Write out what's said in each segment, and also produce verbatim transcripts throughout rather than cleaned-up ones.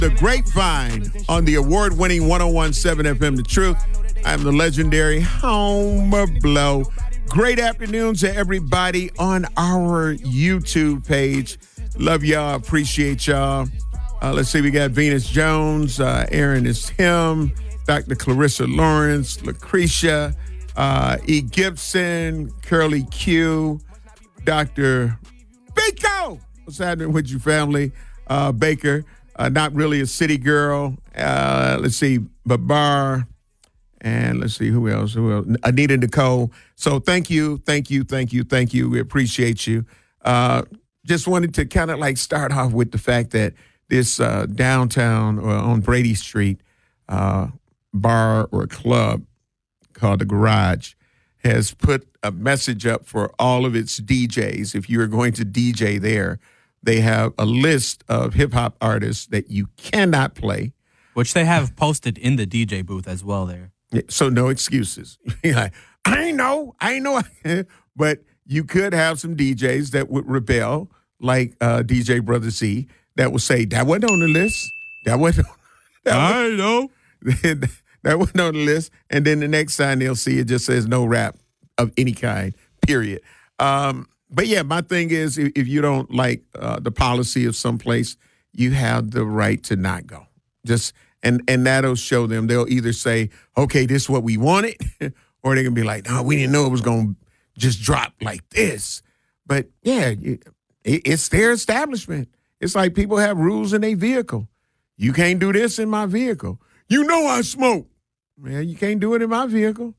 The Grapevine on the award-winning one oh one point seven F M The Truth. I'm the legendary Homer Blow. Great afternoon to everybody on our YouTube page. Love y'all. Appreciate y'all. Uh, let's see. We got Venus Jones. Uh, Aaron is him. Doctor Clarissa Lawrence. Lucretia. Uh, E. Gibson. Curly Q. Doctor Biko. What's happening with you, family? Uh, Baker. Uh, not really a city girl. Uh, let's see, Babar, and let's see who else. Who else? Anita Nicole. So thank you, thank you, thank you, thank you. We appreciate you. Uh, just wanted to kind of like start off with the fact that this uh, downtown or on Brady Street uh, bar or club called The Garage has put a message up for all of its D Js. If you are going to D J there, they have a list of hip-hop artists that you cannot play. Which they have posted in the D J booth as well there. Yeah, so no excuses. Like, I ain't know. I ain't know. But you could have some D Js that would rebel, like uh, D J Brother Z, that would say, that wasn't on the list. That wasn't on that I was, know. That wasn't on the list. And then the next time they'll see it just says no rap of any kind, period. Um But, yeah, my thing is if, if you don't like uh, the policy of someplace, you have the right to not go. Just and, and that'll show them. They'll either say, okay, this is what we wanted, or they can be like, no, we didn't know it was going to just drop like this. But, yeah, it, it's their establishment. It's like people have rules in their vehicle. You can't do this in my vehicle. You know I smoke. Man, you can't do it in my vehicle.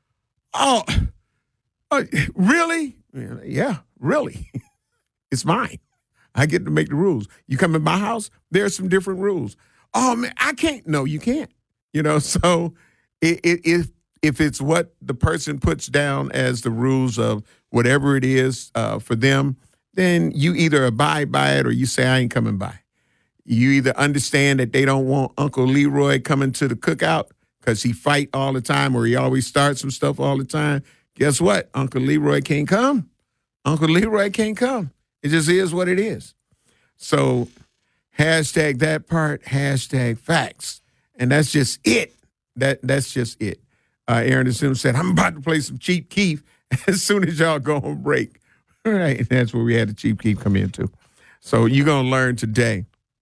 Oh, uh, really? Yeah, really. It's mine. I get to make the rules. You come in my house, there's some different rules. Oh, man, I can't. No, you can't. You know, so it, it, if if it's what the person puts down as the rules of whatever it is uh, for them, then you either abide by it or you say, I ain't coming by. You either understand that they don't want Uncle Leroy coming to the cookout because he fight all the time or he always starts some stuff all the time. Guess what? Uncle Leroy can't come. Uncle Leroy can't come. It just is what it is. So hashtag that part, hashtag facts. And that's just it. That That's just it. Uh, Aaron Assume said, I'm about to play some Chief Keef as soon as y'all go on break. All right. And that's where we had the Chief Keef come into. So you're going to learn today.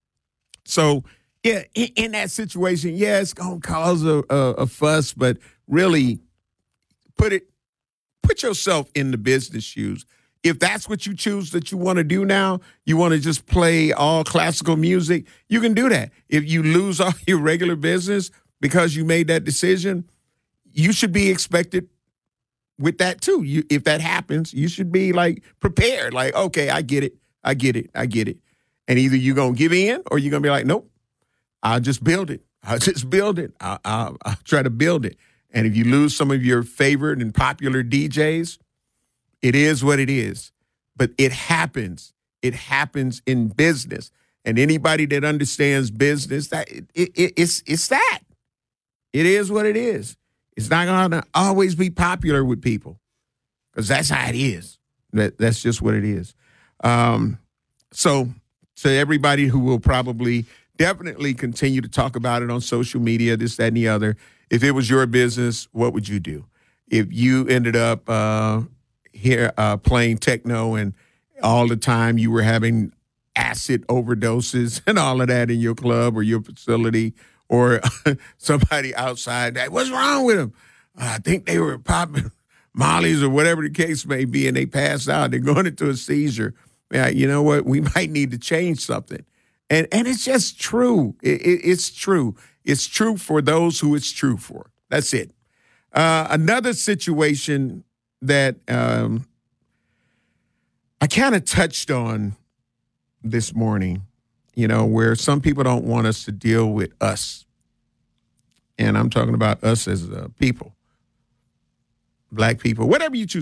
So, yeah, in, in that situation, yeah, it's going to cause a, a, a fuss, but really put it, Put yourself in the business shoes. If that's what you choose that you want to do now, you want to just play all classical music, you can do that. If you lose all your regular business because you made that decision, you should be expected with that too. You, if that happens, you should be like prepared. Like, okay, I get it. I get it. I get it. And either you're going to give in or you're going to be like, nope, I'll just build it. I'll just build it. I'll, I'll, I'll try to build it. And if you lose some of your favorite and popular D Js, it is what it is. But it happens. It happens in business. And anybody that understands business, that it, it, it's it's that. It is what it is. It's not going to always be popular with people because that's how it is. That That's just what it is. Um, so to everybody who will probably definitely continue to talk about it on social media, this, that, and the other, if it was your business, what would you do? If you ended up uh, here uh, playing techno and all the time you were having acid overdoses and all of that in your club or your facility, or somebody outside, that, what's wrong with them? I think they were popping mollies or whatever the case may be, and they passed out. They're going into a seizure. Yeah, you know what? We might need to change something. And and it's just true. It, it, it's true. It's true for those who it's true for. That's it. Uh, another situation that um, I kind of touched on this morning, you know, where some people don't want us to deal with us. And I'm talking about us as uh, people, black people, whatever you choose